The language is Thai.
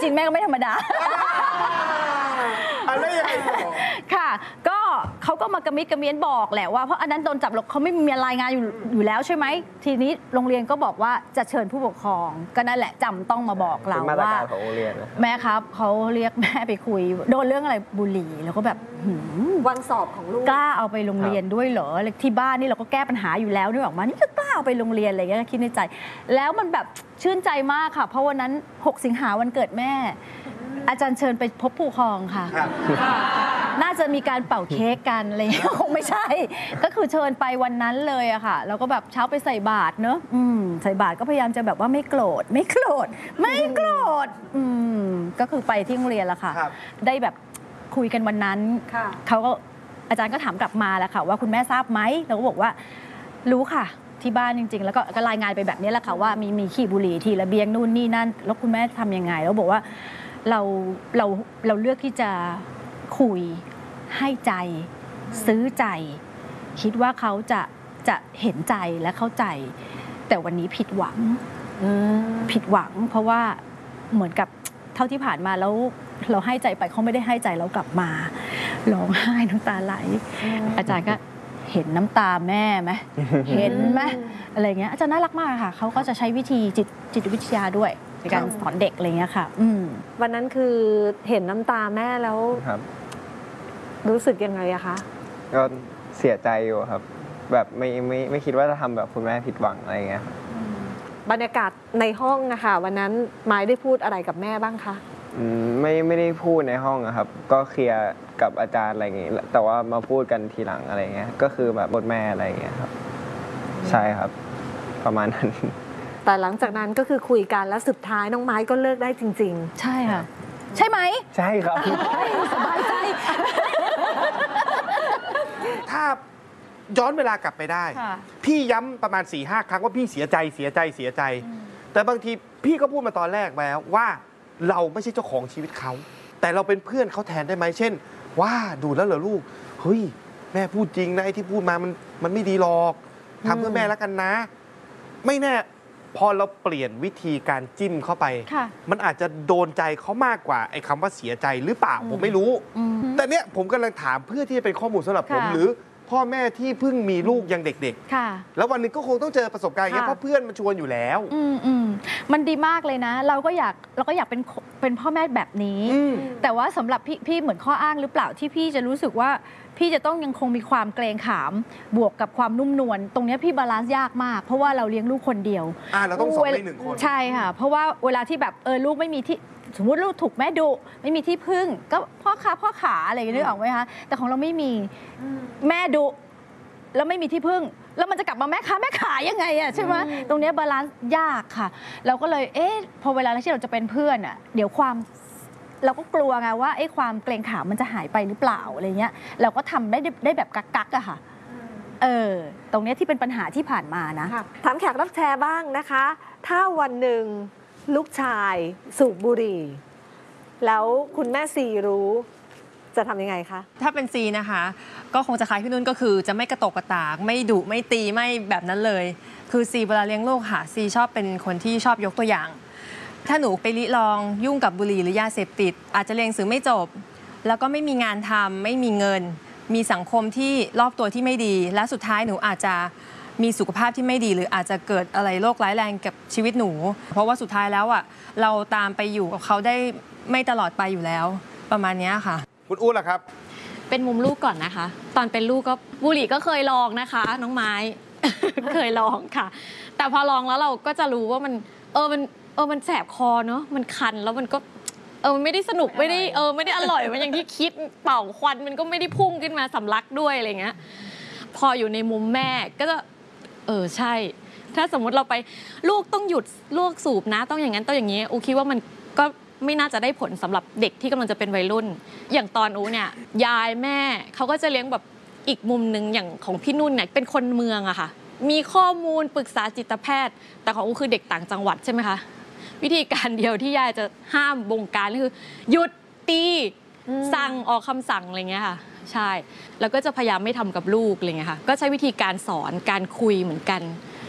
ริงๆแม่ก็ไม่ธรรมดาอะไรยังไงค่ะก็เขาก็มากระมิดกระเมียนบอกแหละว่าเพราะอันนั้นโดนจับแล้วเขาไม่มีรายงานอยู่แล้วใช่ไหมทีนี้โรงเรียนก็บอกว่าจะเชิญผู้ปกครองก็นั่นแหละจำต้องมาบอกเราว่าแม่ครับเขาเรียกแม่ไปคุยโดนเรื่องอะไรบุหรี่แล้วก็แบบวันสอบของลูกกล้าเอาไปโรงเรียนด้วยเหรอที่บ้านนี่เราก็แก้ปัญหาอยู่แล้วนี่ออกมานี่ก็กล้าเอาไปโรงเรียนอะไรอย่างเงี้ยคิดในใจแล้วมันแบบชื่นใจมากค่ะเพราะวันนั้น6 สิงหาวันเกิดแม่อาจารย์เชิญไปพบผู้ปกครองค่ะน่าจะมีการเป่าเค้กกันอะไรคงไม่ใช่ก็คือเชิญไปวันนั้นเลยอะค่ะแล้วก็แบบเช้าไปใส่บาตรเนอะใส่บาตรก็พยายามจะแบบว่าไม่โกรธก็คือไปที่โรงเรียนละค่ะได้แบบคุยกันวันนั้นเขาก็อาจารย์ก็ถามกลับมาแล้วค่ะว่าคุณแม่ทราบไหมเราก็บอกว่ารู้ค่ะที่บ้านจริงๆแล้วก็รายงานไปแบบนี้แหละค่ะว่ามีขี้บุหรี่ที่ระเบียงนู่นนี่นั่นแล้วคุณแม่ทำยังไงแล้วบอกว่าเราเลือกที่จะคุยให้ใจซื้อใจคิดว่าเขาจะเห็นใจและเข้าใจแต่วันนี้ผิดหวังเพราะว่าเหมือนกับเท่าที่ผ่านมาแล้วเราให้ใจไปเขาไม่ได้ให้ใจเรากลับมาร้องไห้น้ำตาไหลอาจารย์ก็เห็นน้ำตาแม่ไหมเห็นไหมอะไรเงี้ยอาจารย์น่ารักมากค่ะเขาก็จะใช้วิธีจิตวิทยาด้วยในการสอนเด็กอะไรเงี้ยค่ะวันนั้นคือเห็นน้ำตาแม่แล้วรู้สึกยังไงอะคะก็เสียใจอยู่ครับแบบไม่คิดว่าจะทำแบบคุณแม่ผิดหวังอะไรเงี้ยบรรยากาศในห้องอะค่ะวันนั้นไม้ได้พูดอะไรกับแม่บ้างคะไม่ได้พูดในห้องครับก็เคลียร์กับอาจารย์อะไรอย่างงี้แต่ว่ามาพูดกันทีหลังอะไรเงี้ยก็คือแบบบทแม่อะไรเงี้ยครับใช่ครับประมาณนั้นแต่หลังจากนั้นก็คือคุยกันแล้วสุดท้ายน้องไม้ก็เลิกได้จริงๆใช่ค่ะใช่ไหมใช่ครับสบายใจถ้าย้อนเวลากลับไปได้พี่ย้ำประมาณ 4-5 ครั้งว่าพี่เสียใจแต่บางทีพี่ก็พูดมาตอนแรกแล้วว่าเราไม่ใช่เจ้าของชีวิตเขาแต่เราเป็นเพื่อนเขาแทนได้ไหมเช่นว่าดูแล้วเหรอลูกเฮ้ยแม่พูดจริงนะไอ้ที่พูดมามันไม่ดีหรอกทำเพื่อแม่แล้วกันนะไม่แน่พอเราเปลี่ยนวิธีการจิ้มเข้าไปมันอาจจะโดนใจเขามากกว่าไอ้คำว่าเสียใจหรือเปล่าผมไม่รู้แต่เนี้ยผมกำลังถามเพื่อที่จะเป็นข้อมูลสำหรับผมหรือพ่อแม่ที่เพิ่งมีลูกยังเด็กๆแล้ววันนึงก็คงต้องเจอประสบการณ์อย่างเงี้ยเพราะเพื่อนมันชวนอยู่แล้วมันดีมากเลยนะเราก็อยากเป็นพ่อแม่แบบนี้แต่ว่าสำหรับพี่เหมือนข้ออ้างหรือเปล่าที่พี่จะรู้สึกว่าพี่จะต้องยังคงมีความเกรงขามบวกกับความนุ่มนวลตรงนี้พี่บาลานซ์ยากมากเพราะว่าเราเลี้ยงลูกคนเดียวเราต้องสอนใน1 คนใช่ค่ะเพราะว่าเวลาที่แบบลูกไม่มีที่สมมติลูกถูกแม่ดุไม่มีที่พึ่งก็พ่อขาอะไรอย่างนี้นึกออกไหมคะแต่ของเราไม่มีแม่ดุแล้วไม่มีที่พึ่งแล้วมันจะกลับมาแม่ขายังไงอะใช่ไหมตรงนี้บาลานซ์ยากค่ะเราก็เลยพอเวลาที่เราจะเป็นเพื่อนอะเดี๋ยวเราก็กลัวไงว่าความเกรงขามมันจะหายไปหรือเปล่าอะไรเงี้ยเราก็ทำได้แบบกักอะค่ะตรงนี้ที่เป็นปัญหาที่ผ่านมานะถามแขกรับแชร์บ้างนะคะถ้าวันหนึ่งลูกชายสูบบุหรี่แล้วคุณแม่ซีรู้จะทำยังไงคะถ้าเป็นซีนะคะก็คงจะคล้ายพี่นุ่นก็คือจะไม่กระตกกระตากไม่ดุไม่ตีไม่แบบนั้นเลยคือซีเวลาเลี้ยงลูกค่ะซีชอบเป็นคนที่ชอบยกตัวอย่างถ้าหนูไปลิลองยุ่งกับบุหรี่หรือยาเสพติดอาจจะเรียนหนังสือไม่จบแล้วก็ไม่มีงานทำไม่มีเงินมีสังคมที่รอบตัวที่ไม่ดีและสุดท้ายหนูอาจจะมีสุขภาพที่ไม่ดีหรืออาจจะเกิดอะไรโรคร้ายแรงกับชีวิตหนูเพราะว่าสุดท้ายแล้วอ่ะเราตามไปอยู่กับเขาได้ไม่ตลอดไปอยู่แล้วประมาณนี้ค่ะคุณอู๊ดล่ะครับเป็นมุมลูกก่อนนะคะตอนเป็นลูกก็บุหรี่ก็เคยลองนะคะน้องไม้ เคยลองค่ะแต่พอลองแล้วเราก็จะรู้ว่ามันแสบคอเนอะมันคันแล้วมันก็มันไม่ได้สนุกไม่ได้อร่อยมันอย่างที่คิดเป่าควันมันก็ไม่ได้พุ่งขึ้นมาสำลักด้วยอะไรเงี้ยพออยู่ในมุมแม่ก็จะใช่ถ้าสมมุติเราไปลูกต้องหยุดลูกสูบนะต้องอย่างนั้นต้องอย่างนี้อูคิดว่ามันก็ไม่น่าจะได้ผลสำหรับเด็กที่กำลังจะเป็นวัยรุ่นอย่างตอนอูเนี่ยยายแม่เขาก็จะเลี้ยงแบบอีกมุมนึงอย่างของพี่นุ่นเนี่ยเป็นคนเมืองอะค่ะมีข้อมูลปรึกษาจิตแพทย์แต่ของอูคือเด็กต่างจังหวัดใช่ไหมคะวิธีการเดียวที่ยายจะห้ามบงการก็คือหยุดตีสั่งออกคำสั่งอะไรเงี้ยค่ะใช่แล้วก็จะพยายามไม่ทำกับลูกอะไรเงี้ยค่ะก็ใช้วิธีการสอนการคุยเหมือนกัน